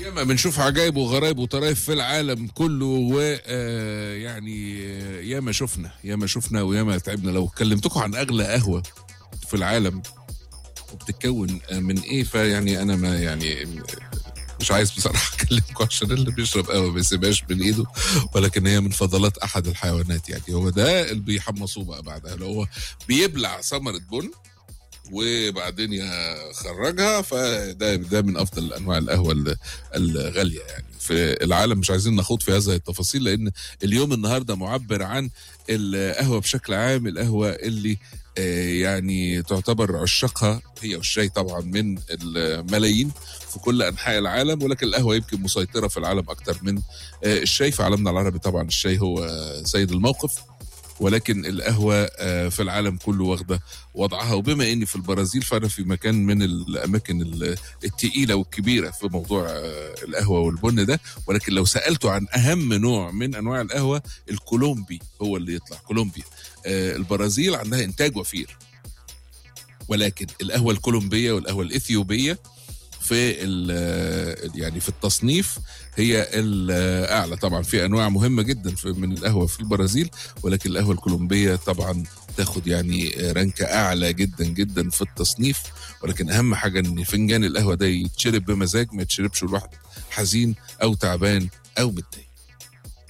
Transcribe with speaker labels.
Speaker 1: ياما بنشوف عجائب وغرايب وطرائف في العالم كله، ويعني ياما شفنا وياما تعبنا. لو كلمتكم عن اغلى قهوه في العالم وبتتكون من ايه، فيعني انا ما يعني مش عايز بصراحه اكلمكم، عشان اللي بيشرب قهوه ما يسيبهاش من ايده، ولكن هي من فضلات احد الحيوانات. يعني هو ده اللي بيحمصوه بقى بعدها، لو هو بيبلع ثمره بن وبعدين يخرجها، فده من افضل انواع القهوه الغاليه يعني في العالم. مش عايزين نخوض في هذه التفاصيل، لان اليوم النهارده معبر عن القهوه بشكل عام. القهوه اللي يعني تعتبر عشاقها هي والشاي طبعا من الملايين في كل انحاء العالم، ولكن القهوه يمكن مسيطره في العالم اكتر من الشاي. في عالمنا العربي طبعا الشاي هو سيد الموقف، ولكن القهوة في العالم كله واخدة وضعها. وبما اني في البرازيل، فانا في مكان من الاماكن التقيلة والكبيرة في موضوع القهوة والبن ده. ولكن لو سألته عن اهم نوع من انواع القهوة، الكولومبي هو اللي يطلع. كولومبيا، البرازيل عندها انتاج وفير، ولكن القهوة الكولومبية والقهوة الاثيوبية في يعني في التصنيف هي الاعلى. طبعا في انواع مهمه جدا من القهوه في البرازيل، ولكن القهوه الكولومبيه طبعا تاخد يعني رانكه اعلى جدا جدا في التصنيف. ولكن اهم حاجه ان فنجان القهوه ده يتشرب بمزاج، ما يتشربش الواحد حزين او تعبان او متضايق.